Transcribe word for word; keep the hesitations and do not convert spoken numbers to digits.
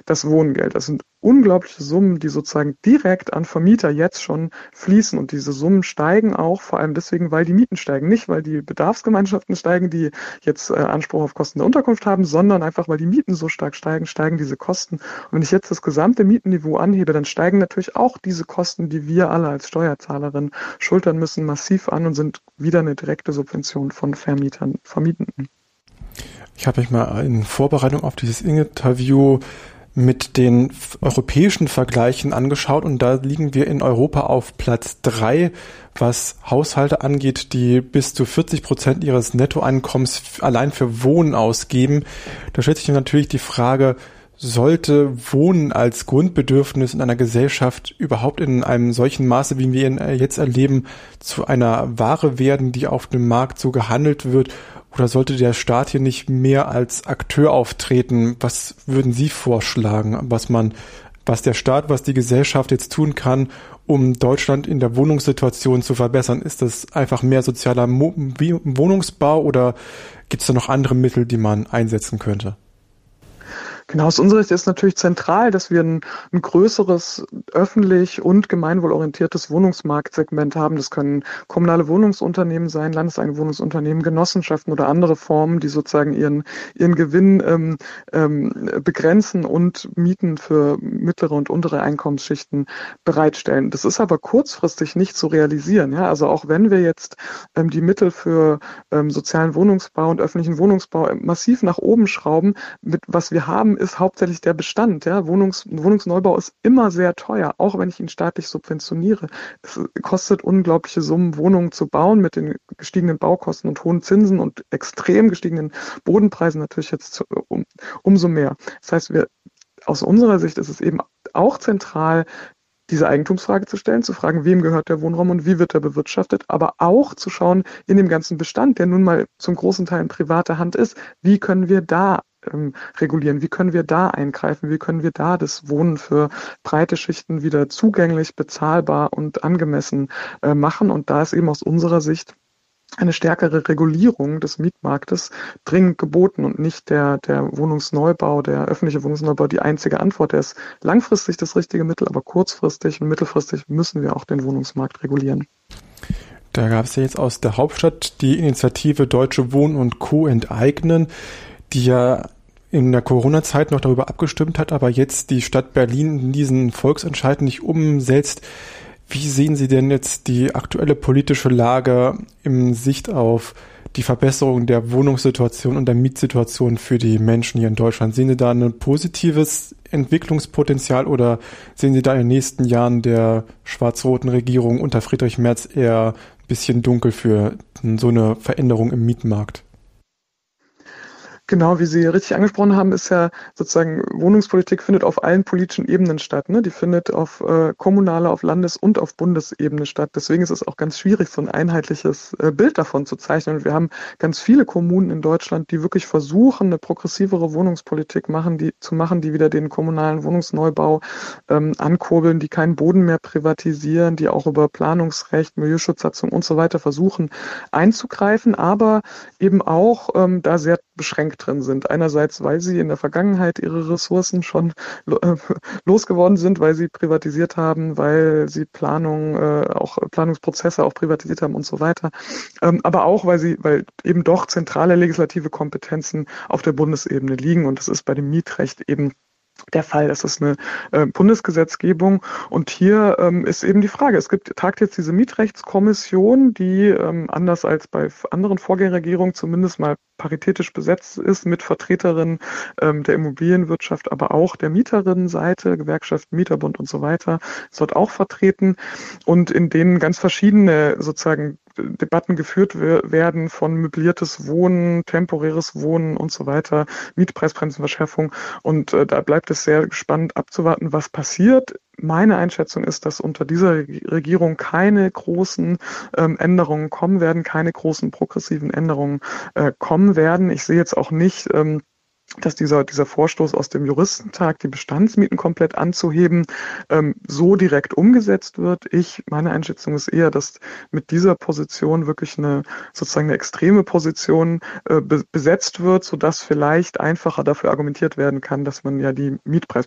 das Wohngeld. Das sind unglaubliche Summen, die sozusagen direkt an Vermieter jetzt schon fließen. Und diese Summen steigen auch, vor allem deswegen, weil die Mieten steigen. Nicht, weil die Bedarfsgemeinschaften steigen, die jetzt äh, Anspruch auf Kosten der Unterkunft haben, sondern einfach, weil die Mieten so stark steigen, steigen diese Kosten. Und wenn ich jetzt das gesamte Mietenniveau anhebe, dann steigen natürlich auch diese Kosten, die wir alle als Steuerzahlerin schultern müssen, massiv an und sind wieder eine direkte Subvention von Vermietern, Vermietenden. Ich habe mich mal in Vorbereitung auf dieses Interview mit den europäischen Vergleichen angeschaut und da liegen wir in Europa auf Platz drei, was Haushalte angeht, die bis zu vierzig Prozent ihres Nettoeinkommens allein für Wohnen ausgeben. Da stellt sich natürlich die Frage, sollte Wohnen als Grundbedürfnis in einer Gesellschaft überhaupt in einem solchen Maße, wie wir ihn jetzt erleben, zu einer Ware werden, die auf dem Markt so gehandelt wird? Oder sollte der Staat hier nicht mehr als Akteur auftreten? Was würden Sie vorschlagen, was man, was der Staat, was die Gesellschaft jetzt tun kann, um Deutschland in der Wohnungssituation zu verbessern? Ist das einfach mehr sozialer Mo- Wohnungsbau oder gibt es da noch andere Mittel, die man einsetzen könnte? Genau, aus unserer Sicht ist natürlich zentral, dass wir ein, ein größeres öffentlich und gemeinwohlorientiertes Wohnungsmarktsegment haben. Das können kommunale Wohnungsunternehmen sein, landeseigene Wohnungsunternehmen, Genossenschaften oder andere Formen, die sozusagen ihren, ihren Gewinn ähm, ähm, begrenzen und Mieten für mittlere und untere Einkommensschichten bereitstellen. Das ist aber kurzfristig nicht zu realisieren. Ja? Also auch wenn wir jetzt ähm, die Mittel für ähm, sozialen Wohnungsbau und öffentlichen Wohnungsbau massiv nach oben schrauben, mit was wir haben, ist hauptsächlich der Bestand. Ja? Wohnungs- Wohnungsneubau ist immer sehr teuer, auch wenn ich ihn staatlich subventioniere. Es kostet unglaubliche Summen, Wohnungen zu bauen mit den gestiegenen Baukosten und hohen Zinsen und extrem gestiegenen Bodenpreisen natürlich jetzt zu, um, umso mehr. Das heißt, wir, aus unserer Sicht ist es eben auch zentral, diese Eigentumsfrage zu stellen, zu fragen, wem gehört der Wohnraum und wie wird er bewirtschaftet, aber auch zu schauen in dem ganzen Bestand, der nun mal zum großen Teil in privater Hand ist, wie können wir da ähm, regulieren, wie können wir da eingreifen, wie können wir da das Wohnen für breite Schichten wieder zugänglich, bezahlbar und angemessen äh, machen. Und da ist eben aus unserer Sicht eine stärkere Regulierung des Mietmarktes dringend geboten und nicht der, der Wohnungsneubau, der öffentliche Wohnungsneubau die einzige Antwort. Der ist langfristig das richtige Mittel, aber kurzfristig und mittelfristig müssen wir auch den Wohnungsmarkt regulieren. Da gab es ja jetzt aus der Hauptstadt die Initiative Deutsche Wohnen und Co. enteignen, die ja in der Corona-Zeit noch darüber abgestimmt hat, aber jetzt die Stadt Berlin diesen Volksentscheid nicht umsetzt. Wie sehen Sie denn jetzt die aktuelle politische Lage im Sicht auf die Verbesserung der Wohnungssituation und der Mietsituation für die Menschen hier in Deutschland? Sehen Sie da ein positives Entwicklungspotenzial oder sehen Sie da in den nächsten Jahren der schwarz-roten Regierung unter Friedrich Merz eher ein bisschen dunkel für so eine Veränderung im Mietmarkt? Genau, wie Sie richtig angesprochen haben, ist ja sozusagen Wohnungspolitik findet auf allen politischen Ebenen statt. Ne? Die findet auf äh, kommunaler, auf Landes- und auf Bundesebene statt. Deswegen ist es auch ganz schwierig, so ein einheitliches äh, Bild davon zu zeichnen. Und wir haben ganz viele Kommunen in Deutschland, die wirklich versuchen, eine progressivere Wohnungspolitik machen, die zu machen, die wieder den kommunalen Wohnungsneubau ähm, ankurbeln, die keinen Boden mehr privatisieren, die auch über Planungsrecht, Milieuschutzsatzung und so weiter versuchen einzugreifen, aber eben auch ähm, da sehr beschränkt drin sind. Einerseits, weil sie in der Vergangenheit ihre Ressourcen schon äh, losgeworden sind, weil sie privatisiert haben, weil sie Planung, äh, auch Planungsprozesse auch privatisiert haben und so weiter. Ähm, aber auch, weil sie, weil eben doch zentrale legislative Kompetenzen auf der Bundesebene liegen. Und das ist bei dem Mietrecht eben der Fall. Das ist eine äh, Bundesgesetzgebung und hier ähm, ist eben die Frage, es gibt tagt jetzt diese Mietrechtskommission, die ähm, anders als bei anderen Vorgängerregierungen zumindest mal paritätisch besetzt ist mit Vertreterinnen ähm, der Immobilienwirtschaft, aber auch der Mieterinnenseite, Gewerkschaften, Mieterbund und so weiter, ist dort auch vertreten und in denen ganz verschiedene sozusagen Debatten geführt werden von möbliertes Wohnen, temporäres Wohnen und so weiter, Mietpreisbremsenverschärfung. Und äh, da bleibt es sehr spannend abzuwarten, was passiert. Meine Einschätzung ist, dass unter dieser Regierung keine großen ähm, Änderungen kommen werden, keine großen progressiven Änderungen äh, kommen werden. Ich sehe jetzt auch nicht, ähm, dass dieser, dieser Vorstoß aus dem Juristentag, die Bestandsmieten komplett anzuheben, ähm, so direkt umgesetzt wird. Ich, meine Einschätzung ist eher, dass mit dieser Position wirklich eine, sozusagen eine extreme Position äh, be- besetzt wird, sodass vielleicht einfacher dafür argumentiert werden kann, dass man ja die Mietpreis